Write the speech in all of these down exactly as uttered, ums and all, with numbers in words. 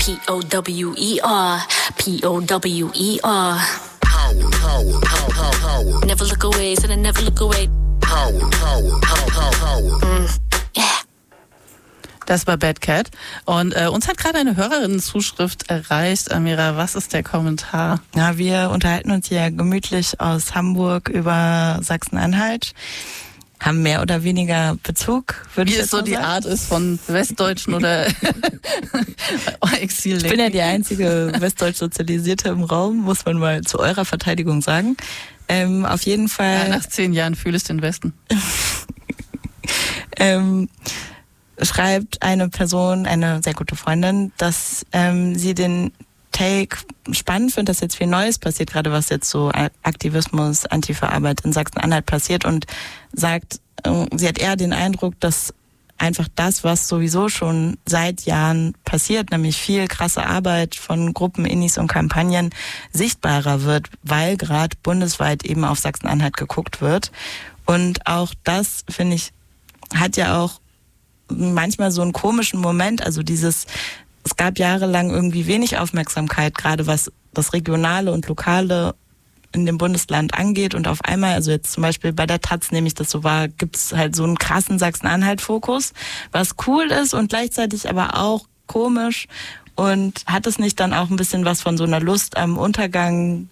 P O W E R, P O W E R. Power, power, power, power, power. Never look away, said I never look away. Power, power, power, power, power. Mm, yeah. Das war Bad Cat. Und äh, uns hat gerade eine Hörerinnenzuschrift erreicht. Amira, was ist der Kommentar? Ja, wir unterhalten uns hier gemütlich aus Hamburg über Sachsen-Anhalt. Haben mehr oder weniger Bezug, würde ich Wie jetzt es so mal die sagen. Art ist von Westdeutschen oder Exil. Ich bin ja die einzige westdeutsch Sozialisierte im Raum, muss man mal zu eurer Verteidigung sagen. Ähm, auf jeden Fall. Ja, nach zehn Jahren fühle ich den Westen. ähm, schreibt eine Person, eine sehr gute Freundin, dass ähm, sie den Take spannend findet, dass jetzt viel Neues passiert, gerade was jetzt so Aktivismus, Antifa-Arbeit in Sachsen-Anhalt passiert, und sagt, äh, sie hat eher den Eindruck, dass einfach das, was sowieso schon seit Jahren passiert, nämlich viel krasse Arbeit von Gruppen, Innis und Kampagnen, sichtbarer wird, weil gerade bundesweit eben auf Sachsen-Anhalt geguckt wird. Und auch das, finde ich, hat ja auch manchmal so einen komischen Moment, also dieses, es gab jahrelang irgendwie wenig Aufmerksamkeit, gerade was das Regionale und Lokale in dem Bundesland angeht, und auf einmal, also jetzt zum Beispiel bei der Taz nehme ich das so wahr, gibt's halt so einen krassen Sachsen-Anhalt-Fokus, was cool ist und gleichzeitig aber auch komisch, und hat es nicht dann auch ein bisschen was von so einer Lust am Untergang,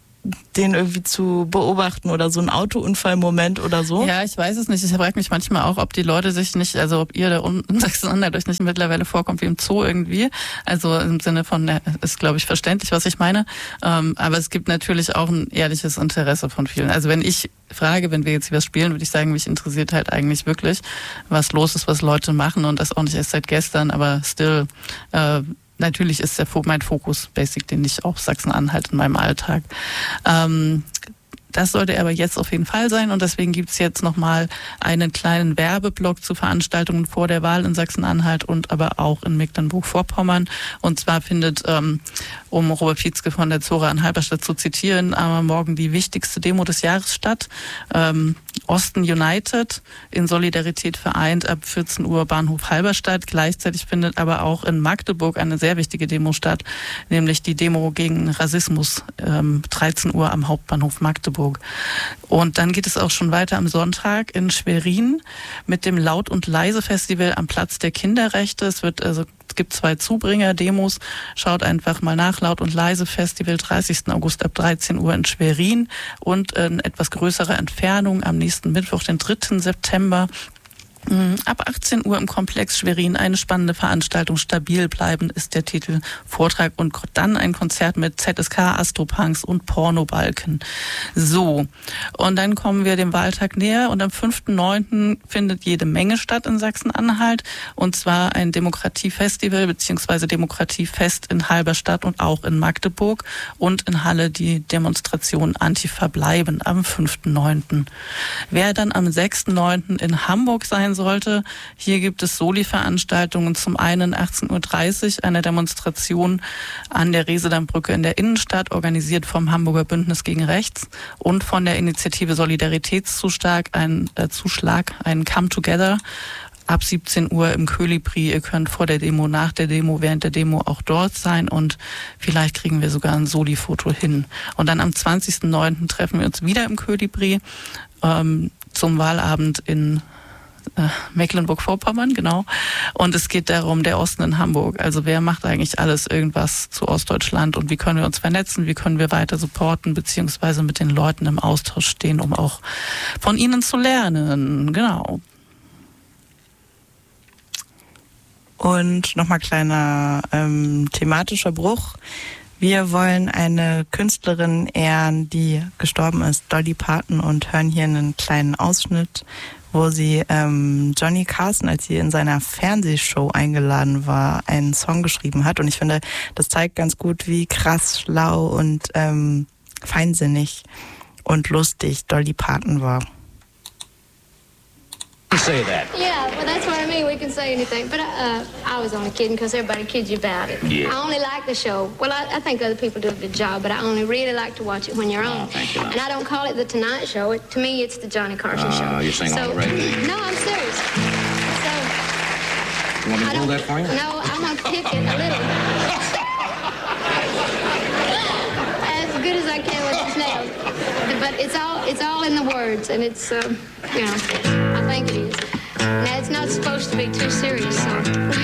den irgendwie zu beobachten, oder so ein Autounfallmoment oder so? Ja, ich weiß es nicht. Ich frage mich manchmal auch, ob die Leute sich nicht, also ob ihr da unten in Sachsen-Anhalt euch nicht mittlerweile vorkommt wie im Zoo irgendwie. Also im Sinne von, ist glaube ich verständlich, was ich meine. Ähm, aber es gibt natürlich auch ein ehrliches Interesse von vielen. Also wenn ich frage, wenn wir jetzt hier was spielen, würde ich sagen, mich interessiert halt eigentlich wirklich, was los ist, was Leute machen, und das auch nicht erst seit gestern, aber still, äh, natürlich ist der mein Fokus basic, den ich auch Sachsen-Anhalt in meinem Alltag. Ähm, das sollte aber jetzt auf jeden Fall sein, und deswegen gibt's jetzt nochmal einen kleinen Werbeblock zu Veranstaltungen vor der Wahl in Sachsen-Anhalt und aber auch in Mecklenburg-Vorpommern. Und zwar findet, ähm, um Robert Pietzke von der Zora in Halberstadt zu zitieren, am Morgen die wichtigste Demo des Jahres statt. Ähm, Osten United, in Solidarität vereint, ab vierzehn Uhr Bahnhof Halberstadt. Gleichzeitig findet aber auch in Magdeburg eine sehr wichtige Demo statt, nämlich die Demo gegen Rassismus, ähm, dreizehn Uhr am Hauptbahnhof Magdeburg. Und dann geht es auch schon weiter am Sonntag in Schwerin mit dem Laut- und Leise-Festival am Platz der Kinderrechte. Es wird also Es gibt zwei Zubringer-Demos. Schaut einfach mal nach. Laut- und Leise-Festival, dreißigsten August ab dreizehn Uhr in Schwerin, und in etwas größerer Entfernung am nächsten Mittwoch, den dritten September. Ab achtzehn Uhr im Komplex Schwerin eine spannende Veranstaltung. Stabil bleiben ist der Titel. Vortrag und dann ein Konzert mit Z S K, Astropunks und Pornobalken. So, und dann kommen wir dem Wahltag näher, und am fünften neunten findet jede Menge statt in Sachsen-Anhalt, und zwar ein Demokratiefestival bzw. Demokratiefest in Halberstadt und auch in Magdeburg, und in Halle die Demonstration Antifa bleiben am fünften neunten Wer dann am sechsten neunten in Hamburg sein sollte, hier gibt es Soli-Veranstaltungen. Zum einen achtzehn Uhr dreißig eine Demonstration an der Resedammbrücke in der Innenstadt, organisiert vom Hamburger Bündnis gegen Rechts und von der Initiative Solidaritätszuschlag, ein äh, Zuschlag, ein Come Together. Ab siebzehn Uhr im Kolibri. Ihr könnt vor der Demo, nach der Demo, während der Demo auch dort sein, und vielleicht kriegen wir sogar ein Soli-Foto hin. Und dann am zwanzigsten neunten treffen wir uns wieder im Kolibri ähm, zum Wahlabend in äh, Mecklenburg-Vorpommern, genau. Und es geht darum, der Osten in Hamburg. Also wer macht eigentlich alles irgendwas zu Ostdeutschland, und wie können wir uns vernetzen, wie können wir weiter supporten, beziehungsweise mit den Leuten im Austausch stehen, um auch von ihnen zu lernen. Genau. Und nochmal kleiner ähm, thematischer Bruch. Wir wollen eine Künstlerin ehren, die gestorben ist, Dolly Parton, und hören hier einen kleinen Ausschnitt, wo sie ähm, Johnny Carson, als sie in seiner Fernsehshow eingeladen war, einen Song geschrieben hat. Und ich finde, das zeigt ganz gut, wie krass, schlau und ähm, feinsinnig und lustig Dolly Parton war. Say that. Yeah, well, that's what I mean. We can say anything. But uh, I was only kidding, because everybody kids you about it. Yeah. I only like the show. Well, I, I think other people do a good job, but I only really like to watch it when you're on. Oh, thank you. And I don't call it the Tonight Show. It, to me, it's the Johnny Carson Uh, Show. you're saying so, on the radio? No, I'm serious. So, You want me I to hold don't- that for you? No, I'm going to pick it a little. it's all it's all in the words, and it's um, you know, I think it is. Now it's not supposed to be too serious.